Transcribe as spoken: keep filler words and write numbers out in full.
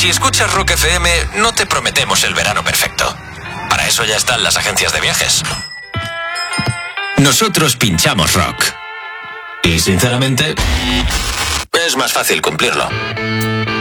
si escuchas Rock F M, no te prometemos el verano perfecto. Para eso ya están las agencias de viajes. Nosotros pinchamos rock. Y sinceramente, es más fácil cumplirlo.